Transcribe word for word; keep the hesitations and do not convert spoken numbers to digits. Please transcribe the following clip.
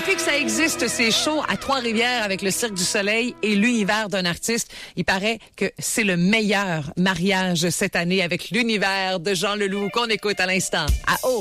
depuis que ça existe, ces shows à Trois-Rivières avec le Cirque du Soleil et l'univers d'un artiste, il paraît que c'est le meilleur mariage cette année avec l'univers de Jean Leloup qu'on écoute à l'instant. À haut.